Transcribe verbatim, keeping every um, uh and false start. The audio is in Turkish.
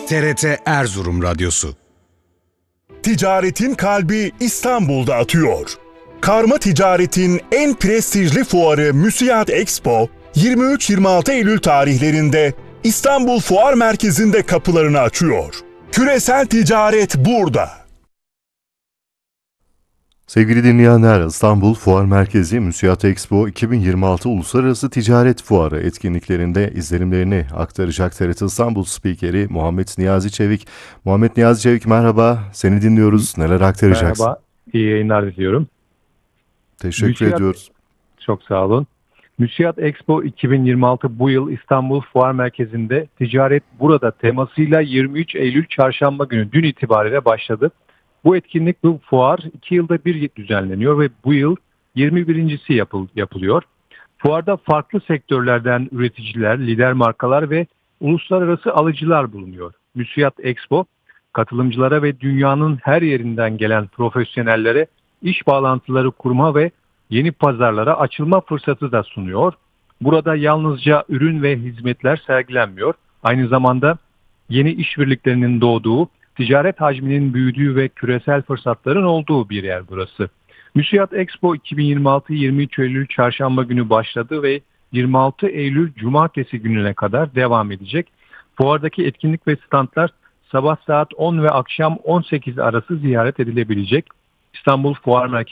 T R T Erzurum Radyosu. Ticaretin kalbi İstanbul'da atıyor. Karma ticaretin en prestijli fuarı Müsiyat Expo, yirmi üç yirmi altı Eylül tarihlerinde İstanbul Fuar Merkezi'nde kapılarını açıyor. Küresel ticaret burada. Sevgili dinleyenler, İstanbul Fuar Merkezi Müsiyat Expo iki bin yirmi altı Uluslararası Ticaret Fuarı etkinliklerinde izlenimlerini aktaracak T R T İstanbul spikeri Muhammed Niyazi Çevik. Muhammed Niyazi Çevik, merhaba, seni dinliyoruz. Neler aktaracaksın? Merhaba, iyi yayınlar diliyorum. Teşekkür Müsiyat, ediyoruz. Çok sağ olun. Müsiyat Expo iki bin yirmi altı bu yıl İstanbul Fuar Merkezi'nde Ticaret Burada temasıyla yirmi üç Eylül Çarşamba günü dün itibariyle başladı. Bu etkinlik, bu fuar iki yılda bir düzenleniyor ve bu yıl yirmi birincisi Yapıl, yapılıyor. Fuarda farklı sektörlerden üreticiler, lider markalar ve uluslararası alıcılar bulunuyor. Müsiyat Expo, katılımcılara ve dünyanın her yerinden gelen profesyonellere iş bağlantıları kurma ve yeni pazarlara açılma fırsatı da sunuyor. Burada yalnızca ürün ve hizmetler sergilenmiyor. Aynı zamanda yeni işbirliklerinin doğduğu, ticaret hacminin büyüdüğü ve küresel fırsatların olduğu bir yer burası. Müsiyat Expo iki bin yirmi altı yirmi üç Eylül Çarşamba günü başladı ve yirmi altı Eylül Cumartesi gününe kadar devam edecek. Fuardaki etkinlik ve standlar sabah saat on ve akşam on sekiz arası ziyaret edilebilecek. İstanbul Fuar Merkezi